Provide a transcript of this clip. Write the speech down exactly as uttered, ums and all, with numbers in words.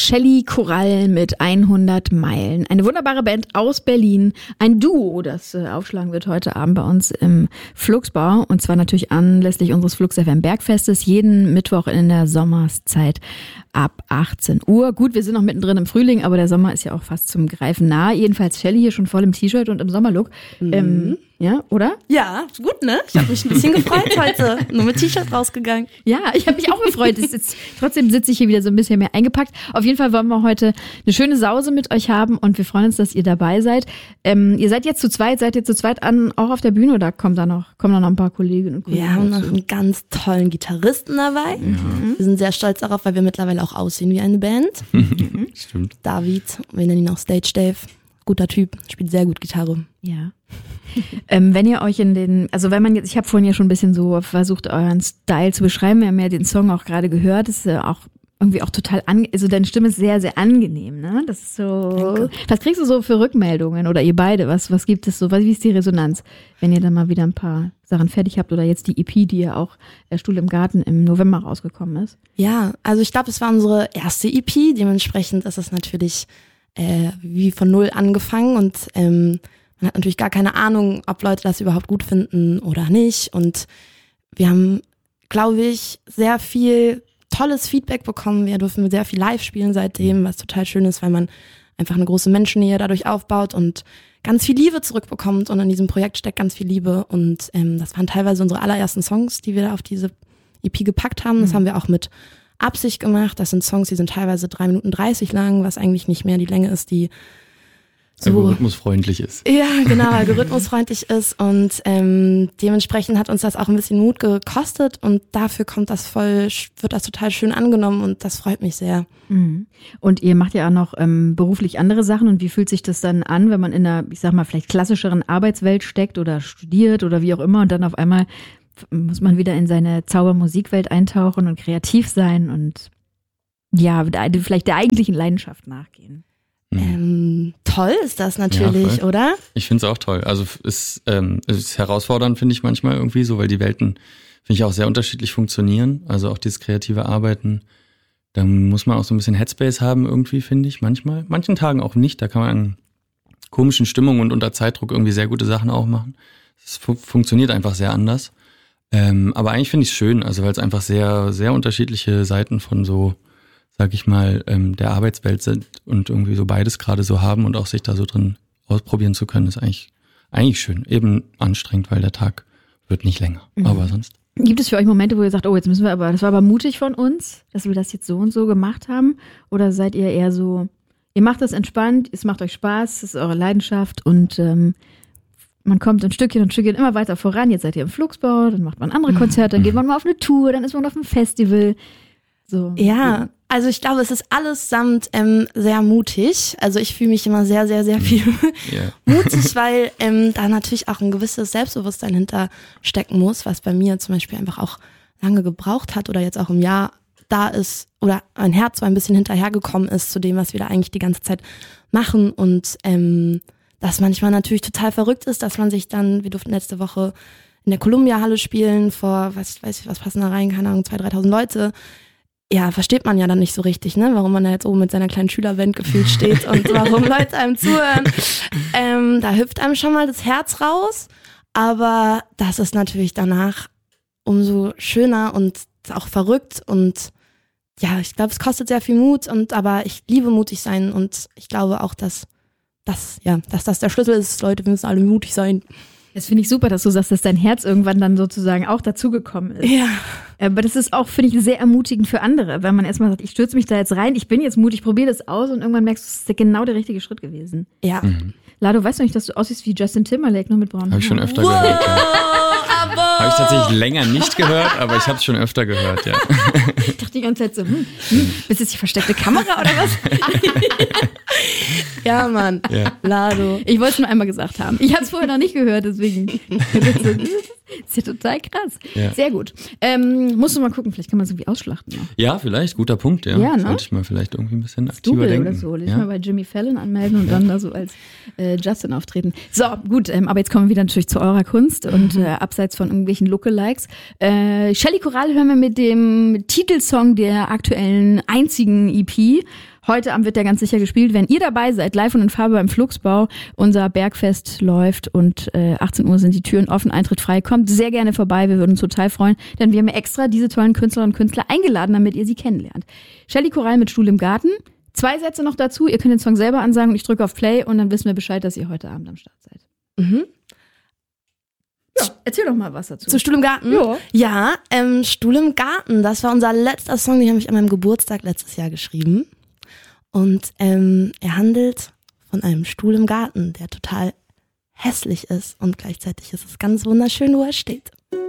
Shelly Coral mit hundert Meilen. Eine wunderbare Band aus Berlin. Ein Duo, das äh, aufschlagen wird heute Abend bei uns im Flugsbau. Und zwar natürlich anlässlich unseres Flux F M Bergfestes. Jeden Mittwoch in der Sommerszeit ab achtzehn Uhr. Gut, wir sind noch mittendrin im Frühling, aber der Sommer ist ja auch fast zum Greifen nah. Jedenfalls Shelly hier schon voll im T-Shirt und im Sommerlook. Mhm. Ähm, ja, oder? Ja, gut, ne? Ich habe mich ein bisschen gefreut heute. Nur mit T-Shirt rausgegangen. Ja, ich habe mich auch gefreut. Sitzt, trotzdem sitze ich hier wieder so ein bisschen mehr eingepackt. Auf jeden Fall wollen wir heute eine schöne Sause mit euch haben und wir freuen uns, dass ihr dabei seid. Ähm, ihr seid jetzt zu zweit, seid ihr zu zweit an, auch auf der Bühne oder kommt da noch, kommen da noch ein paar Kolleginnen und Kollegen? Wir haben noch einen ganz tollen Gitarristen dabei. Mhm. Wir sind sehr stolz darauf, weil wir mittlerweile auch aussehen wie eine Band. Mhm. Stimmt. David, wir nennen ihn auch Stage Dave. Guter Typ, spielt sehr gut Gitarre. Ja. ähm, wenn ihr euch in den, also wenn man jetzt, ich habe vorhin ja schon ein bisschen so versucht, euren Style zu beschreiben, wir haben ja den Song auch gerade gehört, das ist ja auch irgendwie auch total, ange- also deine Stimme ist sehr, sehr angenehm, ne? Das ist so, Danke. Was kriegst du so für Rückmeldungen oder ihr beide, was, was gibt es so, was, wie ist die Resonanz, wenn ihr dann mal wieder ein paar Sachen fertig habt oder jetzt die E P, die ja auch der Stuhl im Garten im November rausgekommen ist? Ja, also ich glaube, es war unsere erste E P, dementsprechend ist es natürlich äh, wie von Null angefangen und ähm, man hat natürlich gar keine Ahnung, ob Leute das überhaupt gut finden oder nicht. Und wir haben, glaube ich, sehr viel tolles Feedback bekommen. Wir dürfen sehr viel live spielen seitdem, was total schön ist, weil man einfach eine große Menschennähe dadurch aufbaut und ganz viel Liebe zurückbekommt. Und in diesem Projekt steckt ganz viel Liebe. Und ähm, das waren teilweise unsere allerersten Songs, die wir da auf diese E P gepackt haben. Das mhm. haben wir auch mit Absicht gemacht. Das sind Songs, die sind teilweise drei Minuten dreißig lang, was eigentlich nicht mehr die Länge ist, die so algorithmusfreundlich ist. Ja, genau, algorithmusfreundlich ist und ähm, dementsprechend hat uns das auch ein bisschen Mut gekostet und dafür kommt das voll, wird das total schön angenommen und das freut mich sehr. Mhm. Und ihr macht ja auch noch ähm, beruflich andere Sachen und wie fühlt sich das dann an, wenn man in einer, ich sag mal, vielleicht klassischeren Arbeitswelt steckt oder studiert oder wie auch immer und dann auf einmal muss man wieder in seine Zaubermusikwelt eintauchen und kreativ sein und ja, vielleicht der eigentlichen Leidenschaft nachgehen. Mhm. Ähm, toll ist das natürlich, ja, oder? Ich finde es auch toll. Also es, ähm, es ist herausfordernd, finde ich manchmal irgendwie so, weil die Welten, finde ich, auch sehr unterschiedlich funktionieren. Also auch dieses kreative Arbeiten, da muss man auch so ein bisschen Headspace haben irgendwie, finde ich, manchmal. Manchen Tagen auch nicht, da kann man in komischen Stimmungen und unter Zeitdruck irgendwie sehr gute Sachen auch machen. Es fu- funktioniert einfach sehr anders. Ähm, aber eigentlich finde ich es schön, also weil es einfach sehr, sehr unterschiedliche Seiten von so, sag ich mal, ähm, der Arbeitswelt sind und irgendwie so beides gerade so haben und auch sich da so drin ausprobieren zu können, ist eigentlich eigentlich schön. Eben anstrengend, weil der Tag wird nicht länger, mhm. aber sonst. Gibt es für euch Momente, wo ihr sagt, oh, jetzt müssen wir aber, das war aber mutig von uns, dass wir das jetzt so und so gemacht haben? Oder seid ihr eher so, ihr macht das entspannt, es macht euch Spaß, es ist eure Leidenschaft und ähm, man kommt ein Stückchen und Stückchen immer weiter voran. Jetzt seid ihr im Flugsbau, dann macht man andere Konzerte, dann geht man mal auf eine Tour, dann ist man auf einem Festival. So. Ja, also ich glaube, es ist allesamt ähm, sehr mutig. Also ich fühle mich immer sehr, sehr, sehr viel yeah. mutig, weil ähm, da natürlich auch ein gewisses Selbstbewusstsein hinterstecken muss, was bei mir zum Beispiel einfach auch lange gebraucht hat oder jetzt auch im Jahr da ist oder mein Herz so ein bisschen hinterhergekommen ist zu dem, was wir da eigentlich die ganze Zeit machen und ähm, das manchmal natürlich total verrückt ist, dass man sich dann, wir durften letzte Woche in der Columbia-Halle spielen vor, was weiß ich, was passen da rein, keine Ahnung, zweitausend, dreitausend Leute. Ja, versteht man ja dann nicht so richtig, ne, warum man da jetzt oben mit seiner kleinen Schülerband gefühlt steht und warum Leute einem zuhören. Ähm, da hüpft einem schon mal das Herz raus, aber das ist natürlich danach umso schöner und auch verrückt und ja, ich glaube, es kostet sehr viel Mut und aber ich liebe mutig sein und ich glaube auch, dass das, ja, dass das der Schlüssel ist. Leute, wir müssen alle mutig sein. Das finde ich super, dass du sagst, dass dein Herz irgendwann dann sozusagen auch dazugekommen ist. Ja. Aber das ist auch, finde ich, sehr ermutigend für andere, wenn man erstmal sagt, ich stürze mich da jetzt rein, ich bin jetzt mutig, probiere das aus und irgendwann merkst du, es ist genau der richtige Schritt gewesen. Ja. Mhm. Lado, weißt du nicht, dass du aussiehst wie Justin Timberlake, nur mit braunen Haaren? Habe ich schon öfter wow, gehört, ja. Habe ich tatsächlich länger nicht gehört, aber ich habe es schon öfter gehört, ja. Ich dachte die ganze Zeit so, hm, hm, ist das die versteckte Kamera oder was? Ja, Mann. Ja. Lado. Ich wollte es nur einmal gesagt haben. Ich habe es vorher noch nicht gehört, deswegen. Das ist ja total krass. Ja. Sehr gut. Ähm, musst du mal gucken, vielleicht kann man es irgendwie ausschlachten. Noch. Ja, vielleicht, guter Punkt, ja. ja ne? Sollte ich mal vielleicht irgendwie ein bisschen aktiver Double denken. Oder so. Lass ja. mal bei Jimmy Fallon anmelden und ja. dann da so als äh, Justin auftreten. So, gut, ähm, aber jetzt kommen wir wieder natürlich zu eurer Kunst und äh, abseits von irgendwelchen Lookalikes. Äh, Shelly Coral hören wir mit dem Titelsong der aktuellen einzigen E P Heute Abend wird der ganz sicher gespielt. Wenn ihr dabei seid, live und in Farbe beim Flugsbau, unser Bergfest läuft und äh, achtzehn Uhr sind die Türen offen, Eintritt frei. Kommt sehr gerne vorbei, wir würden uns total freuen, denn wir haben extra diese tollen Künstlerinnen und Künstler eingeladen, damit ihr sie kennenlernt. Shelley Coral mit Stuhl im Garten. Zwei Sätze noch dazu, ihr könnt den Song selber ansagen und ich drücke auf Play und dann wissen wir Bescheid, dass ihr heute Abend am Start seid. Mhm. Ja, erzähl doch mal was dazu. Zu Stuhl im Garten? Ja. Ja, ähm, Stuhl im Garten, das war unser letzter Song, den habe ich an meinem Geburtstag letztes Jahr geschrieben. Und ähm, er handelt von einem Stuhl im Garten, der total hässlich ist und gleichzeitig ist es ganz wunderschön, wo er steht.